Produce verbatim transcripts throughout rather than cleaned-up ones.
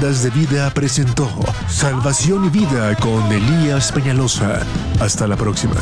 Ondas de Vida presentó Salvación y Vida con Elías Peñalosa. Hasta la próxima.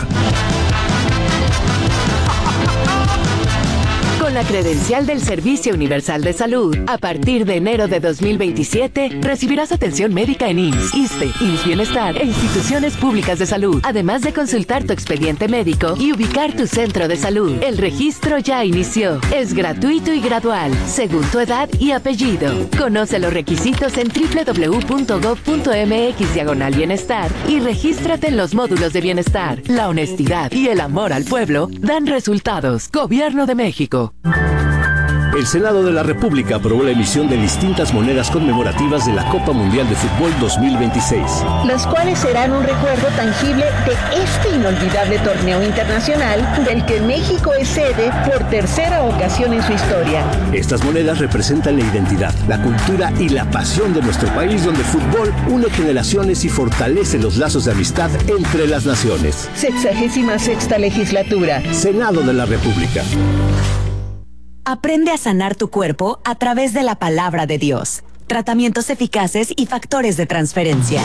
Con la credencial del Servicio Universal de Salud, a partir de enero de dos mil veintisiete, recibirás atención médica en I M S S, ISSSTE, I M S S Bienestar e instituciones públicas de salud, además de consultar tu expediente médico y ubicar tu centro de salud. El registro ya inició. Es gratuito y gradual, según tu edad y apellido. Conoce los requisitos en doble u doble u doble u punto gob punto eme equis diagonal bienestar y regístrate en los módulos de bienestar. La honestidad y el amor al pueblo dan resultados. Gobierno de México. El Senado de la República aprobó la emisión de distintas monedas conmemorativas de la Copa Mundial de Fútbol dos mil veintiséis. Las cuales serán un recuerdo tangible de este inolvidable torneo internacional del que México es sede por tercera ocasión en su historia. Estas monedas representan la identidad, la cultura y la pasión de nuestro país, donde el fútbol une generaciones y fortalece los lazos de amistad entre las naciones. Sexagésima sexta legislatura. Senado de la República. Aprende a sanar tu cuerpo a través de la palabra de Dios. Tratamientos eficaces y factores de transferencia.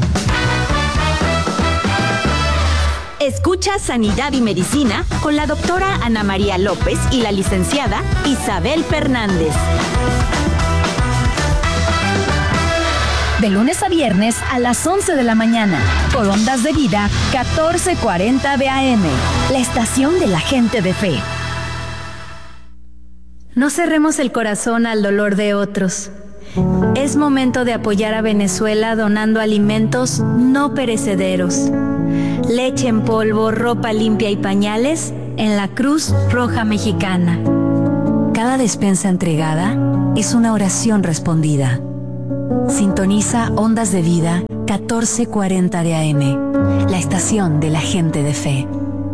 Escucha Sanidad y Medicina con la doctora Ana María López y la licenciada Isabel Fernández. De lunes a viernes a las once de la mañana, por Ondas de Vida catorce cuarenta de A M, la estación de la gente de fe. No cerremos el corazón al dolor de otros. Es momento de apoyar a Venezuela donando alimentos no perecederos. Leche en polvo, ropa limpia y pañales en la Cruz Roja Mexicana. Cada despensa entregada es una oración respondida. Sintoniza Ondas de Vida catorce cuarenta de A M, la estación de la gente de fe.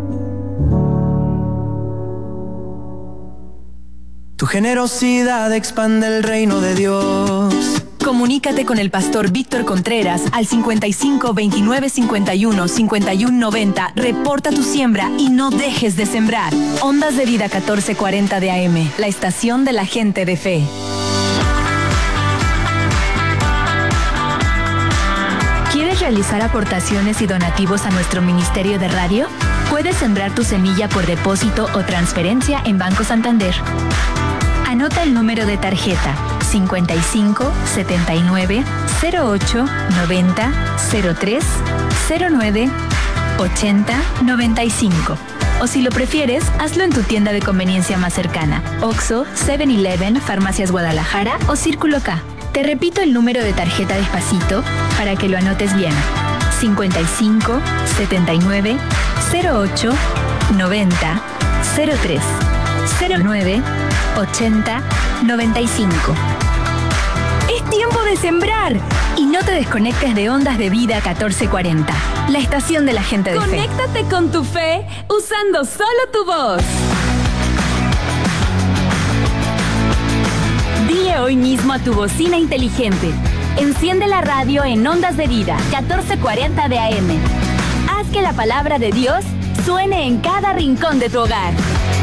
Tu generosidad expande el reino de Dios. Comunícate con el pastor Víctor Contreras al cincuenta y cinco, veintinueve, cincuenta y uno, cincuenta y uno noventa. Reporta tu siembra y no dejes de sembrar. Ondas de Vida catorce cuarenta de A M, la estación de la gente de fe. ¿Quieres realizar aportaciones y donativos a nuestro ministerio de radio? Puedes sembrar tu semilla por depósito o transferencia en Banco Santander. Anota el número de tarjeta cincuenta y cinco, setenta y nueve, cero ocho, noventa, cero tres, cero nueve, ochenta, noventa y cinco. O si lo prefieres, hazlo en tu tienda de conveniencia más cercana. Oxxo, seven eleven, Farmacias Guadalajara o Círculo K. Te repito el número de tarjeta despacito para que lo anotes bien. cincuenta y cinco, setenta y nueve, cero ocho, noventa, cero tres, cero nueve, ochenta, noventa y cinco. ¡Es tiempo de sembrar! Y no te desconectes de Ondas de Vida catorce cuarenta, la estación de la gente de fe. Conéctate con tu fe usando solo tu voz. Dile hoy mismo a tu bocina inteligente: enciende la radio en Ondas de Vida catorce cuarenta de A M. Haz que la palabra de Dios suene en cada rincón de tu hogar.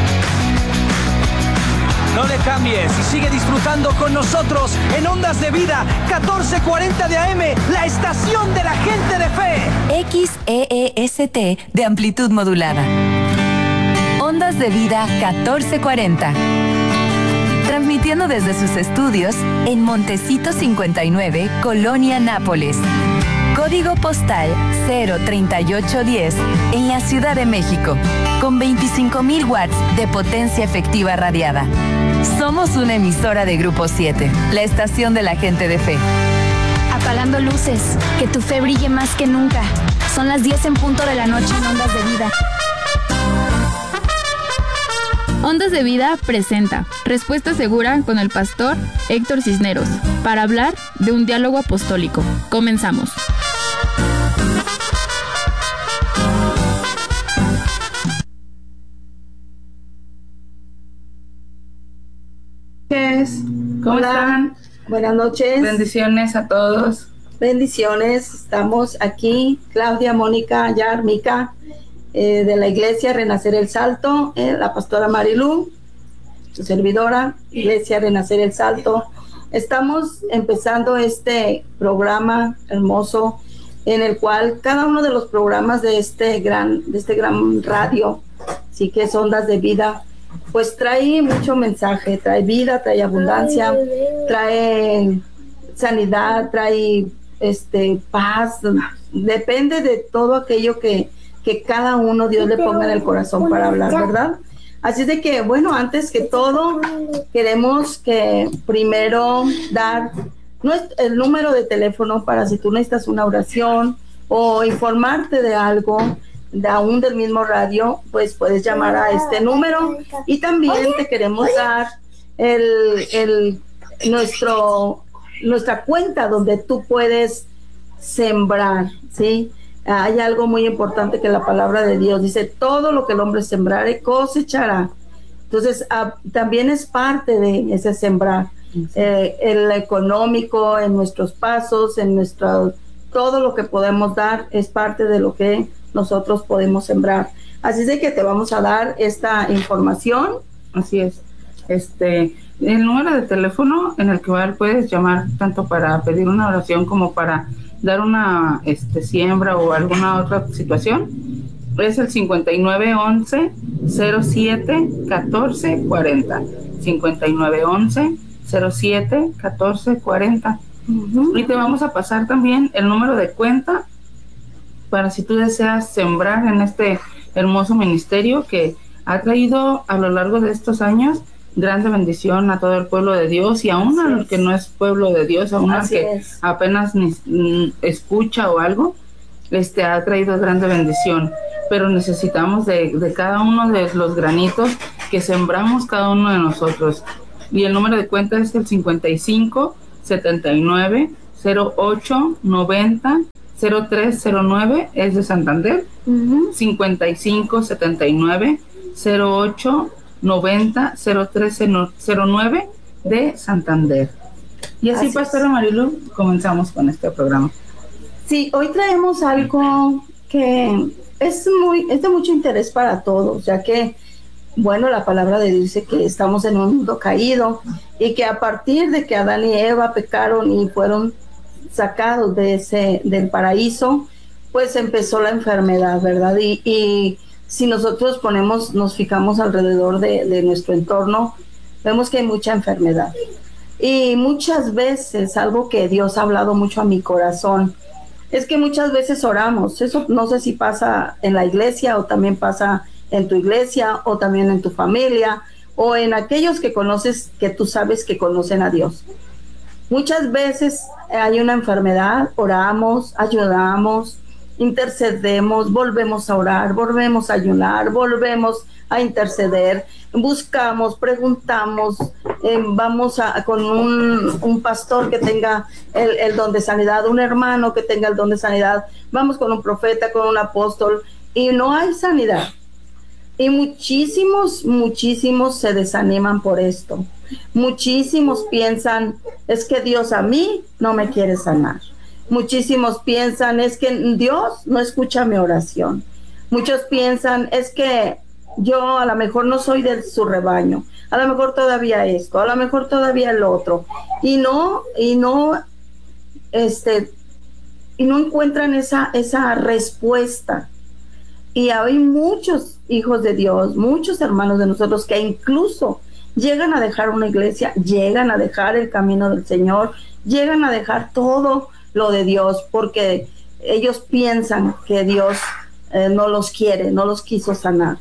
No le cambies y sigue disfrutando con nosotros en Ondas de Vida catorce cuarenta de A M, la estación de la gente de fe. X E E S T de amplitud modulada. Ondas de Vida catorce cuarenta. Transmitiendo desde sus estudios en Montecito cincuenta y nueve, Colonia Nápoles. Código postal cero treinta y ocho diez en la Ciudad de México, con veinticinco mil watts de potencia efectiva radiada. Somos una emisora de Grupo siete, la estación de la gente de fe. Apagando luces, que tu fe brille más que nunca. Son las diez en punto de la noche en Ondas de Vida. Ondas de Vida presenta Respuesta Segura con el pastor Héctor Cisneros para hablar de un diálogo apostólico. Comenzamos. ¿Cómo Hola. están? Buenas noches. Bendiciones a todos. Bendiciones. Estamos aquí, Claudia, Mónica, Yar, Mica, eh, de la Iglesia Renacer el Salto, eh, la pastora Marilú, su servidora, Iglesia Renacer el Salto, estamos empezando este programa hermoso en el cual cada uno de los programas de este gran, de este gran radio, sí que es Ondas de Vida, pues trae mucho mensaje, trae vida, trae abundancia, trae sanidad, trae este paz, depende de todo aquello que, que cada uno Dios le ponga en el corazón para hablar, ¿verdad? Así de que, bueno, antes que todo, queremos que primero dar el número de teléfono para si tú necesitas una oración o informarte de algo, de aún del mismo radio, pues puedes llamar a este número. Y también te queremos dar el, el nuestro nuestra cuenta donde tú puedes sembrar, ¿sí? Hay algo muy importante que la palabra de Dios dice: todo lo que el hombre sembrare cosechará. Entonces ah, también es parte de ese sembrar, eh, el económico, en nuestros pasos, en nuestra, todo lo que podemos dar es parte de lo que nosotros podemos sembrar. Así es de que te vamos a dar esta información. Así es. Este, el número de teléfono en el que puedes llamar tanto para pedir una oración como para dar una este, siembra o alguna otra situación es el cincuenta y nueve once cero siete catorce cuarenta. cincuenta y nueve once cero siete catorce cuarenta. Uh-huh. Y te vamos a pasar también el número de cuenta para si tú deseas sembrar en este hermoso ministerio que ha traído a lo largo de estos años grande bendición a todo el pueblo de Dios y aún al que no es pueblo de Dios, aún al que es. apenas ni, ni escucha o algo, este ha traído grande bendición. Pero necesitamos de, de cada uno de los granitos que sembramos cada uno de nosotros. Y el número de cuenta es el cincuenta y cinco setenta y nueve cero ocho noventa cero tres cero nueve, es de Santander. Uh-huh. cincuenta y cinco setenta y nueve cero ocho noventa cero tres cero nueve de Santander. Y así, así Pastora Marilu, comenzamos con este programa. Sí, hoy traemos algo que es muy es de mucho interés para todos, ya que, bueno, la palabra de Dios dice que estamos en un mundo caído y que a partir de que Adán y Eva pecaron y fueron sacados de ese del paraíso, pues empezó la enfermedad, ¿verdad? Y, y si nosotros ponemos, nos fijamos alrededor de, de nuestro entorno, vemos que hay mucha enfermedad. Y muchas veces, algo que Dios ha hablado mucho a mi corazón, es que muchas veces oramos. Eso no sé si pasa en la iglesia o también pasa en tu iglesia o también en tu familia o en aquellos que conoces, que tú sabes que conocen a Dios. Muchas veces hay una enfermedad, oramos, ayudamos, intercedemos, volvemos a orar, volvemos a ayunar, volvemos a interceder, buscamos, preguntamos, eh, vamos a, con un, un pastor que tenga el, el don de sanidad, un hermano que tenga el don de sanidad, vamos con un profeta, con un apóstol, y no hay sanidad. Y muchísimos, muchísimos se desaniman por esto. Muchísimos piensan, es que Dios a mí no me quiere sanar. Muchísimos piensan, es que Dios no escucha mi oración. Muchos piensan, es que yo a lo mejor no soy de su rebaño. A lo mejor todavía esto, a lo mejor todavía el otro. Y no, y no, este, y no encuentran esa, esa respuesta. Y hay muchos hijos de Dios, muchos hermanos de nosotros que incluso llegan a dejar una iglesia, llegan a dejar el camino del Señor, llegan a dejar todo lo de Dios porque ellos piensan que Dios eh, no los quiere, no los quiso sanar.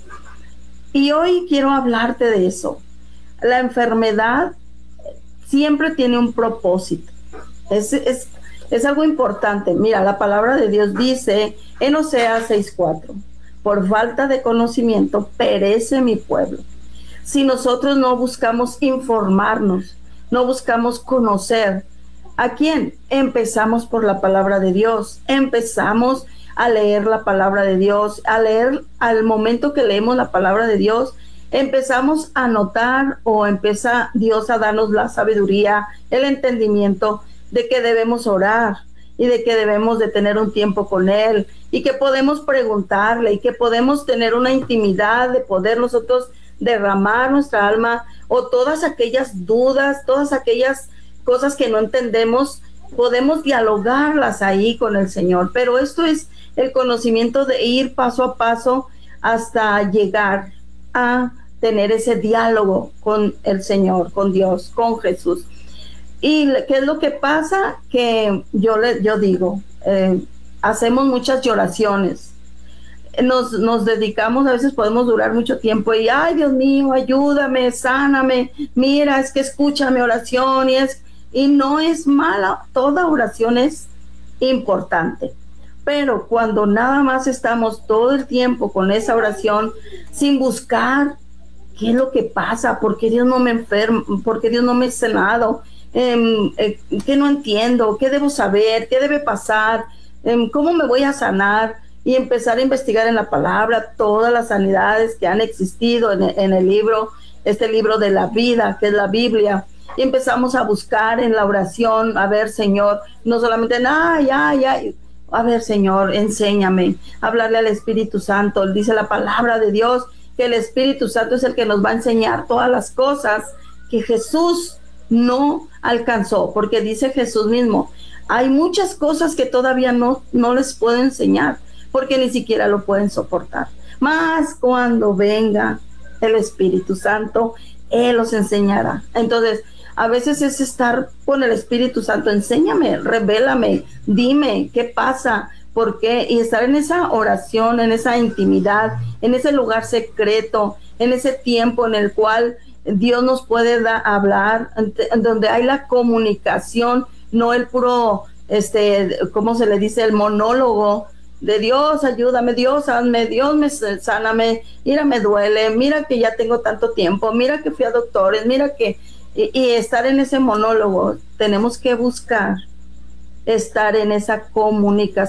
Y hoy quiero hablarte de eso. La enfermedad siempre tiene un propósito. Es, es, es algo importante. Mira, la palabra de Dios dice en Oseas seis cuatro, por falta de conocimiento perece mi pueblo. Si nosotros no buscamos informarnos, no buscamos conocer, ¿a quién? Empezamos por la palabra de Dios, empezamos a leer la palabra de Dios, a leer al momento que leemos la palabra de Dios, empezamos a notar o empieza Dios a darnos la sabiduría, el entendimiento de que debemos orar y de que debemos de tener un tiempo con Él y que podemos preguntarle y que podemos tener una intimidad de poder nosotros derramar nuestra alma o todas aquellas dudas, todas aquellas cosas que no entendemos, podemos dialogarlas ahí con el Señor, pero esto es el conocimiento de ir paso a paso hasta llegar a tener ese diálogo con el Señor, con Dios, con Jesús. ¿Y qué es lo que pasa? Que yo, le, yo digo, eh, hacemos muchas oraciones, nos, nos dedicamos, a veces podemos durar mucho tiempo y, ay, Dios mío, ayúdame, sáname, mira, es que escucha mi oración, y, es, y no es mala, toda oración es importante. Pero cuando nada más estamos todo el tiempo con esa oración sin buscar qué es lo que pasa, por qué Dios no me enferma, por qué Dios no me ha sanado, eh, eh, qué no entiendo, qué debo saber, qué debe pasar, eh, cómo me voy a sanar, y empezar a investigar en la palabra todas las sanidades que han existido en, en el libro, este libro de la vida, que es la Biblia. Y empezamos a buscar en la oración, a ver, Señor, no solamente, ay, ay, ay, a ver, Señor, enséñame, hablarle al Espíritu Santo. Dice la palabra de Dios que el Espíritu Santo es el que nos va a enseñar todas las cosas que Jesús no alcanzó, porque dice Jesús mismo, hay muchas cosas que todavía no, no les puedo enseñar, porque ni siquiera lo pueden soportar. Más cuando venga el Espíritu Santo, Él los enseñará. Entonces, a veces es estar con el Espíritu Santo, enséñame, revélame, dime qué pasa, por qué, y estar en esa oración, en esa intimidad, en ese lugar secreto, en ese tiempo en el cual Dios nos puede da, hablar, en donde hay la comunicación, no el puro, este, ¿cómo se le dice? El monólogo de Dios, ayúdame, Dios, hazme, Dios, me sáname, mira, me duele, mira que ya tengo tanto tiempo, mira que fui a doctores, mira que... Y, y estar en ese monólogo, tenemos que buscar estar en esa comunicación.